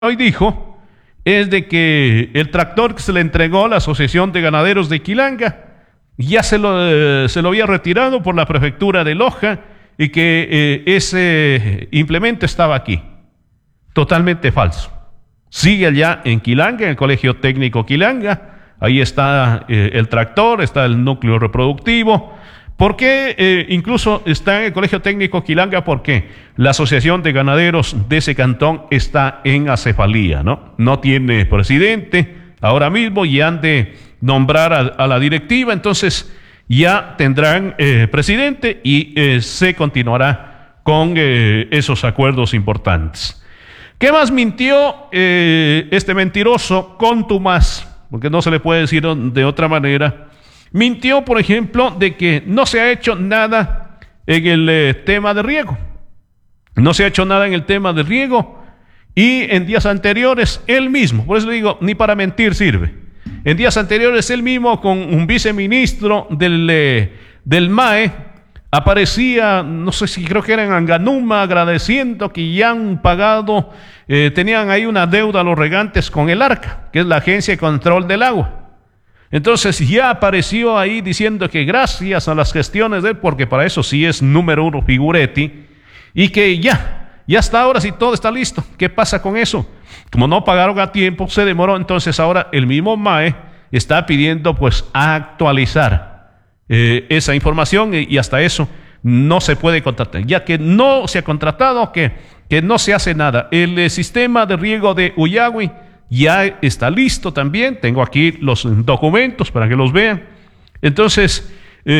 hoy dijo es de que el tractor que se le entregó a la Asociación de Ganaderos de Quilanga ya se lo había retirado por la prefectura de Loja y que ese implemento estaba aquí. Totalmente falso. Sigue allá en Quilanga, en el Colegio Técnico Quilanga. Ahí está el tractor, está el núcleo reproductivo. ¿Por qué incluso está en el Colegio Técnico Quilanga? Porque la Asociación de Ganaderos de ese cantón está en acefalía, ¿no? No tiene presidente ahora mismo y han de nombrar a la directiva, entonces ya tendrán presidente y se continuará con esos acuerdos importantes. ¿Qué más mintió este mentiroso contumaz? Porque no se le puede decir de otra manera. Mintió, por ejemplo, de que no se ha hecho nada en el tema de riego. No se ha hecho nada en el tema de riego y en días anteriores él mismo, por eso le digo, ni para mentir sirve. En días anteriores él mismo con un viceministro del MAE aparecía, no sé si creo que era en Anganuma, agradeciendo que ya han pagado, tenían ahí una deuda a los regantes con el ARCA, que es la Agencia de Control del Agua. Entonces ya apareció ahí diciendo que gracias a las gestiones de él, porque para eso sí es número uno Figuretti, y que ya está ahora sí todo está listo. ¿Qué pasa con eso? Como no pagaron a tiempo, se demoró, entonces ahora el mismo MAE está pidiendo pues actualizar esa información y hasta eso no se puede contratar, ya que no se ha contratado, que no se hace nada. El sistema de riego de Uyagüi ya está listo también, tengo aquí los documentos para que los vean. Entonces,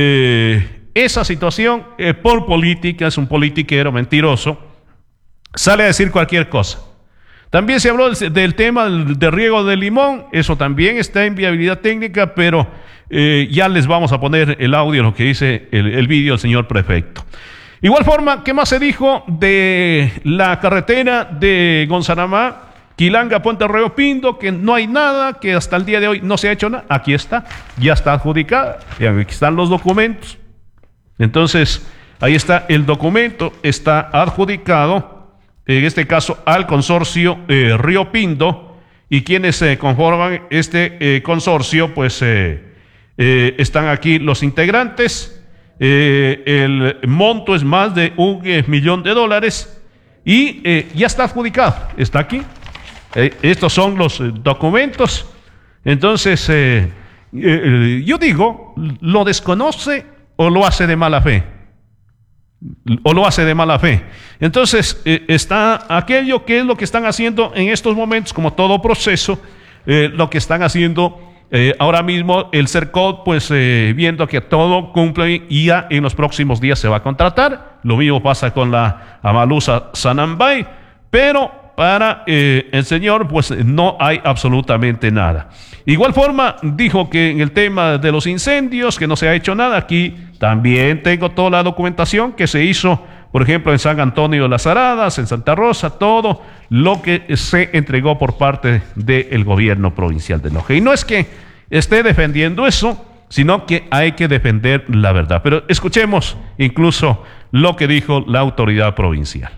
esa situación por política, es un politiquero mentiroso, sale a decir cualquier cosa. También se habló del tema de riego de Limón, eso también está en viabilidad técnica, pero ya les vamos a poner el audio, lo que dice el vídeo del señor prefecto. Igual forma, ¿qué más se dijo de la carretera de Gonzanamá, Quilanga, Puente Río Pindo? Que no hay nada, que hasta el día de hoy no se ha hecho nada. Aquí está, ya está adjudicada, y aquí están los documentos. Entonces, ahí está el documento, está adjudicado, en este caso al consorcio Río Pindo, y quienes conforman este consorcio, pues están aquí los integrantes. El monto es más de $1 millón y ya está adjudicado, está aquí. Estos son los documentos. Entonces, yo digo, ¿lo desconoce o lo hace de mala fe? O lo hace de mala fe. Entonces, está aquello que es lo que están haciendo en estos momentos, como todo proceso, lo que están haciendo ahora mismo el CERCOT, pues viendo que todo cumple y ya en los próximos días se va a contratar. Lo mismo pasa con la Amalusa Sanambay, pero para el señor pues no hay absolutamente nada. Igual forma dijo que en el tema de los incendios que no se ha hecho nada. Aquí también tengo toda la documentación que se hizo, por ejemplo en San Antonio de las Aradas, en Santa Rosa, todo lo que se entregó por parte del gobierno provincial de Loja. Y no es que esté defendiendo eso, sino que hay que defender la verdad. Pero escuchemos incluso lo que dijo la autoridad provincial.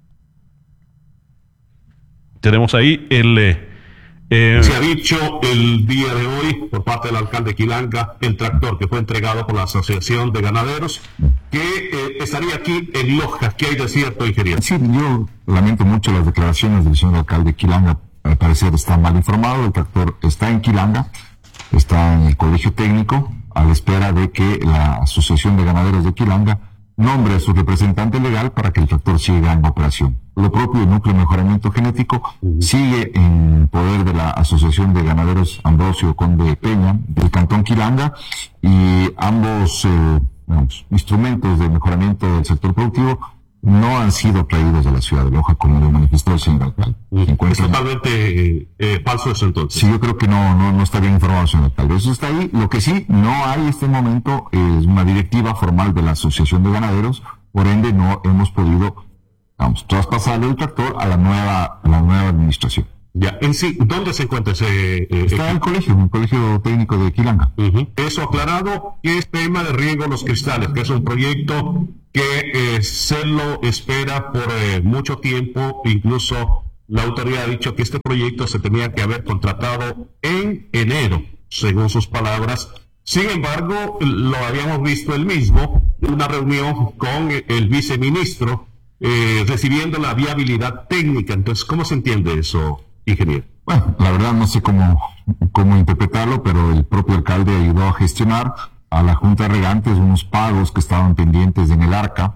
Tenemos ahí se ha dicho el día de hoy por parte del alcalde Quilanga, el tractor que fue entregado por la Asociación de Ganaderos, que estaría aquí en Loja. ¿Qué hay de cierto, ingeniero? Sí, yo lamento mucho las declaraciones del señor alcalde Quilanga. Al parecer está mal informado. El tractor está en Quilanga, está en el colegio técnico, a la espera de que la Asociación de Ganaderos de Quilanga nombre a su representante legal para que el tractor siga en operación. Lo propio del Núcleo de Mejoramiento Genético sigue en poder de la Asociación de Ganaderos Ambrosio Conde Peña del Cantón Quilanga, y ambos instrumentos de mejoramiento del sector productivo no han sido traídos a la ciudad de Loja, como lo manifestó el señor alcalde. Es totalmente falso eso entonces. Sí, yo creo que no está bien informado el señor alcalde. Eso está ahí. Lo que sí no hay en este momento es una directiva formal de la Asociación de Ganaderos, por ende no hemos podido traspasarle el tractor a la nueva administración. Ya, en sí, ¿dónde se encuentra ese está en el colegio técnico de Quilanga. Eso aclarado. ¿Qué es tema de riego Los Cristales? Que es un proyecto que se lo espera por mucho tiempo, incluso la autoridad ha dicho que este proyecto se tenía que haber contratado en enero, según sus palabras. Sin embargo, lo habíamos visto él mismo en una reunión con el viceministro, recibiendo la viabilidad técnica. Entonces, ¿cómo se entiende eso, ingeniero? Bueno, la verdad no sé cómo interpretarlo, pero el propio alcalde ayudó a gestionar a la Junta de Regantes unos pagos que estaban pendientes en el ARCA,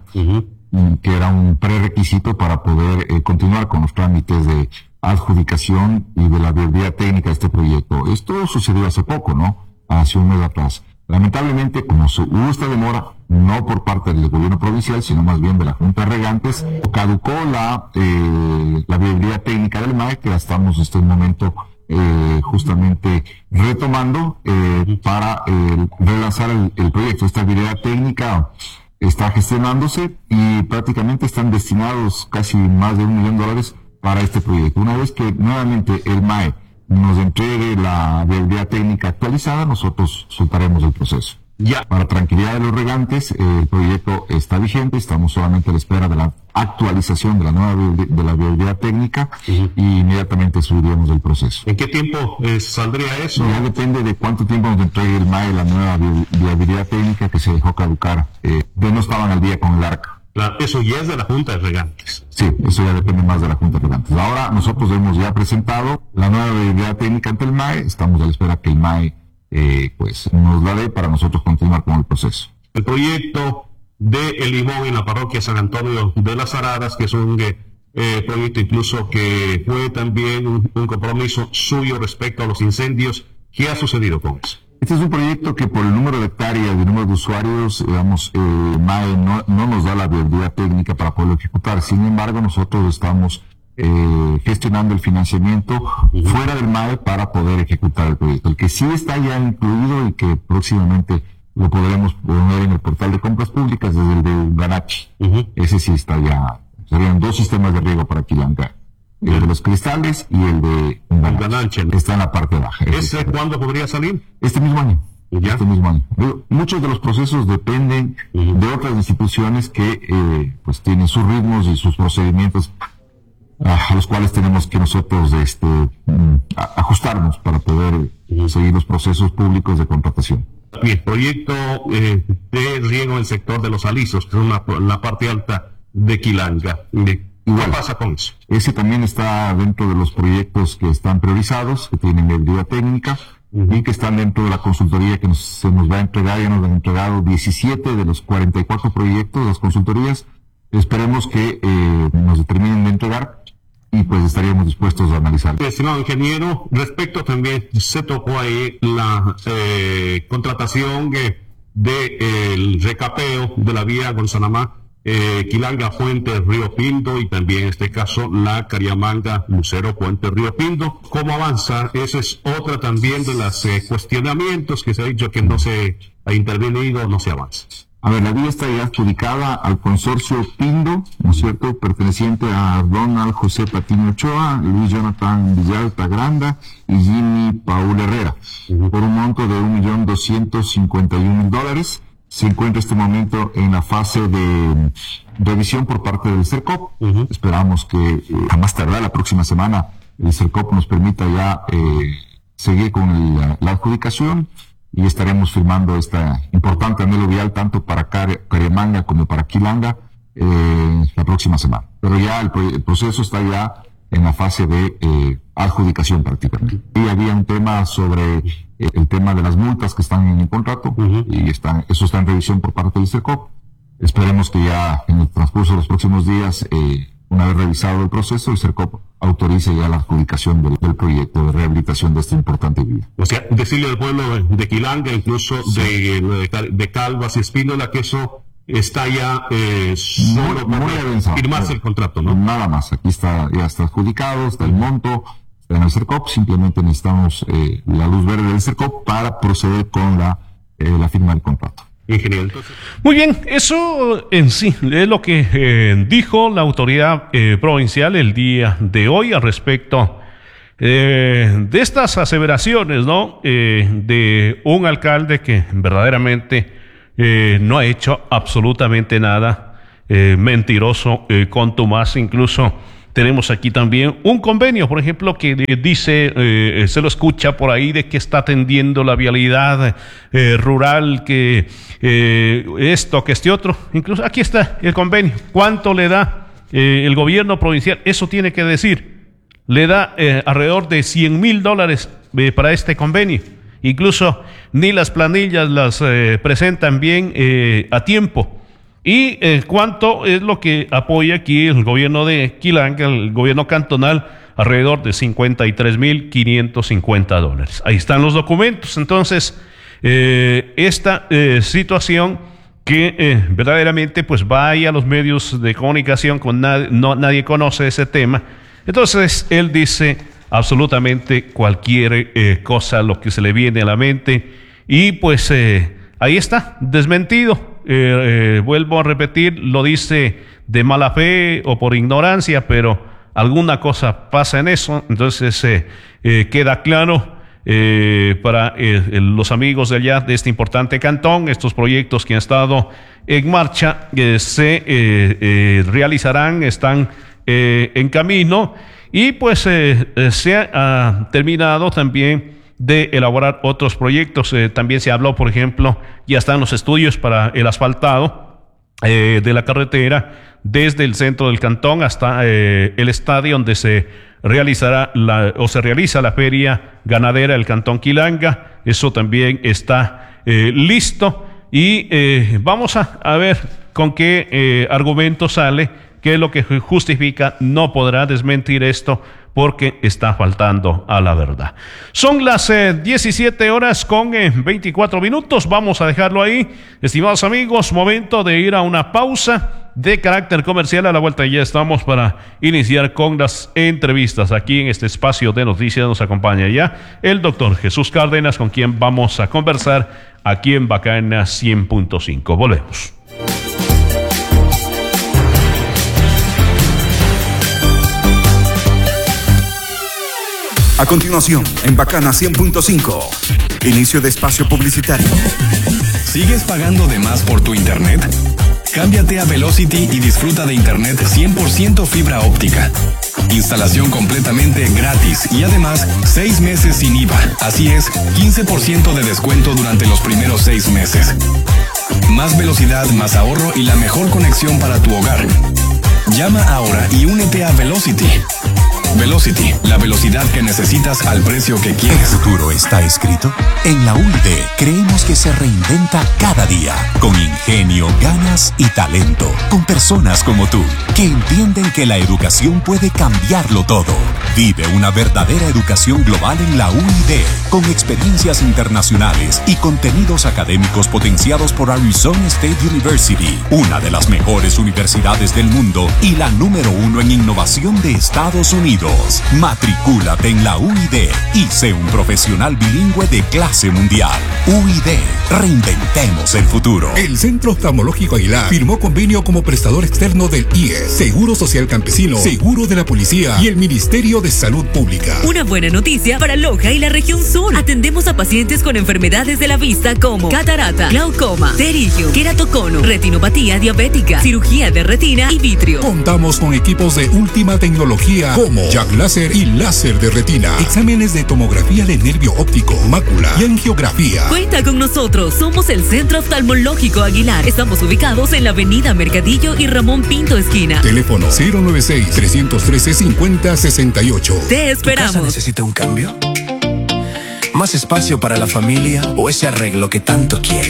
que era un prerequisito para poder continuar con los trámites de adjudicación y de la viabilidad técnica de este proyecto. Esto sucedió hace poco, ¿no? Hace un mes atrás. Lamentablemente, como hubo esta demora, no por parte del gobierno provincial, sino más bien de la Junta de Regantes, caducó la viabilidad técnica del MAE, que la estamos en este momento justamente retomando para relanzar el proyecto. Esta viabilidad técnica está gestionándose y prácticamente están destinados casi más de $1 millón para este proyecto. Una vez que nuevamente el MAE nos entregue la viabilidad técnica actualizada, nosotros soltaremos el proceso. Ya. Para tranquilidad de los regantes, el proyecto está vigente, estamos solamente a la espera de la actualización de la nueva viabilidad técnica y inmediatamente subiremos el proceso. ¿En qué tiempo saldría eso? Ya depende de cuánto tiempo nos entregue el MAE la nueva viabilidad técnica que se dejó caducar. No estaban al día con el ARCA. Claro, eso ya es de la Junta de Regantes. Sí, eso ya depende más de la Junta de Regantes. Ahora nosotros hemos ya presentado la nueva viabilidad técnica ante el MAE, estamos a la espera que el MAE pues nos la dé para nosotros continuar con el proceso. El proyecto de El Limón en la parroquia San Antonio de las Araras, que es un proyecto incluso que fue también un compromiso suyo respecto a los incendios. ¿Qué ha sucedido con eso? Este es un proyecto que por el número de hectáreas y el número de usuarios, digamos, MAE no nos da la viabilidad técnica para poderlo ejecutar. Sin embargo, nosotros estamos gestionando el financiamiento fuera del MAE para poder ejecutar el proyecto. El que sí está ya incluido y que próximamente lo podremos poner en el portal de compras públicas es el de Unganachi. Ese sí está ya. Serían 2 sistemas de riego para Quilanga. El de los cristales y el de Unganachi. Está en la parte baja. ¿Ese cuándo podría salir? Este mismo año. ¿Ya? Este mismo año. Muchos de los procesos dependen de otras instituciones que pues tienen sus ritmos y sus procedimientos a los cuales tenemos que nosotros ajustarnos para poder seguir los procesos públicos de contratación. Bien, proyecto de riego en el sector de los alisos, que es la parte alta de Quilanga. ¿Qué pasa con eso? Ese también está dentro de los proyectos que están priorizados, que tienen viabilidad técnica y que están dentro de la consultoría que se nos va a entregar. Ya nos han entregado 17 de los 44 proyectos, las consultorías. Esperemos que nos terminen de entregar y pues estaríamos dispuestos a analizar. Estimado ingeniero, respecto también, se tocó ahí la contratación del recapeo de la vía Gonzanamá, Quilanga Puente Río Pindo y también en este caso la Cariamanga Lucero Puente Río Pindo. ¿Cómo avanza? Esa es otra también de los cuestionamientos que se ha dicho que no se ha intervenido, no se avanza. A ver, la vía está ya adjudicada al consorcio Pindo, ¿no es cierto?, perteneciente a Donald José Patiño Ochoa, Luis Jonathan Villalta Granda y Jimmy Paul Herrera, por un monto de $1.251.000. Se encuentra este momento en la fase de revisión por parte del CERCOP. Esperamos que a más tardar la próxima semana el CERCOP nos permita ya seguir con la adjudicación y estaremos firmando esta importante anhelo vial tanto para Cariamanga como para Quilanga la próxima semana. Pero ya el proceso está ya en la fase de adjudicación prácticamente. Y había un tema sobre el tema de las multas que están en el contrato y eso está en revisión por parte del CERCOP. Esperemos que ya en el transcurso de los próximos días, una vez revisado el proceso, el CERCOP autorice ya la adjudicación del proyecto de rehabilitación de esta importante vía. O sea, decirle al pueblo de Quilanga, incluso de Calvas y Espínola, que eso está ya solo muy avanzado. Firmarse el contrato, ¿no? Nada más, aquí ya está adjudicado, está el monto, está en el CERCOP, simplemente necesitamos la luz verde del CERCOP para proceder con la firma del contrato. Ingeniero, entonces. Muy bien, eso en sí es lo que dijo la autoridad provincial el día de hoy al respecto de estas aseveraciones, ¿no? De un alcalde que verdaderamente no ha hecho absolutamente nada, mentiroso, contumaz, incluso tenemos aquí también un convenio, por ejemplo, que dice, se lo escucha por ahí, de que está atendiendo la vialidad rural, que esto, que este otro. Incluso aquí está el convenio. ¿Cuánto le da el gobierno provincial? Eso tiene que decir. Le da alrededor de $100,000 para este convenio. Incluso ni las planillas las presentan bien a tiempo. ¿Y cuánto es lo que apoya aquí el gobierno de Quilanga, el gobierno cantonal? Alrededor de $53,550. Ahí están los documentos. Entonces, esta situación que verdaderamente pues vaya a los medios de comunicación, nadie conoce ese tema. Entonces él dice absolutamente cualquier cosa, lo que se le viene a la mente, y pues ahí está, desmentido. Vuelvo a repetir, lo dice de mala fe o por ignorancia, pero alguna cosa pasa en eso. Entonces queda claro para los amigos de allá, de este importante cantón, estos proyectos que han estado en marcha se realizarán, están en camino, y pues se ha terminado también de elaborar otros proyectos. También se habló, por ejemplo, ya están los estudios para el asfaltado de la carretera desde el centro del cantón hasta el estadio donde se realiza la feria ganadera del Cantón Quilanga. Eso también está listo, y vamos a ver con qué argumento sale, qué es lo que justifica. No podrá desmentir esto porque está faltando a la verdad. Son las 17 horas con 24 minutos. Vamos a dejarlo ahí, estimados amigos. Momento de ir a una pausa de carácter comercial. A la vuelta ya estamos para iniciar con las entrevistas. Aquí en este espacio de noticias nos acompaña ya el doctor Jesús Cárdenas, con quien vamos a conversar aquí en Bacana 100.5. Volvemos. A continuación, en Bacana 100.5, inicio de espacio publicitario. ¿Sigues pagando de más por tu internet? Cámbiate a Velocity y disfruta de internet 100% fibra óptica. Instalación completamente gratis y además 6 meses sin IVA. Así es, 15% de descuento durante los primeros 6 meses. Más velocidad, más ahorro y la mejor conexión para tu hogar. Llama ahora y únete a Velocity. Velocity, la velocidad que necesitas al precio que quieres. ¿El futuro está escrito? En la UID creemos que se reinventa cada día, con ingenio, ganas y talento, con personas como tú, que entienden que la educación puede cambiarlo todo. Vive una verdadera educación global en la UID, con experiencias internacionales y contenidos académicos potenciados por Arizona State University, una de las mejores universidades del mundo y la número 1 en innovación de Estados Unidos. Matricúlate en la UID y sé un profesional bilingüe de clase mundial. UID, reinventemos el futuro. El Centro Oftalmológico Aguilar firmó convenio como prestador externo del IES, Seguro Social Campesino, Seguro de la Policía y el Ministerio de Salud Pública. Una buena noticia para Loja y la región sur. Atendemos a pacientes con enfermedades de la vista como catarata, glaucoma, pterigio, queratocono, retinopatía diabética, cirugía de retina y vitrio. Contamos con equipos de última tecnología como Jack Láser y láser de retina, exámenes de tomografía de nervio óptico, mácula y angiografía. Cuenta con nosotros, somos el Centro Oftalmológico Aguilar. Estamos ubicados en la avenida Mercadillo y Ramón Pinto esquina. Teléfono 096-313-5068. Te esperamos. ¿Tu casa necesita un cambio? ¿Más espacio para la familia o ese arreglo que tanto quieres?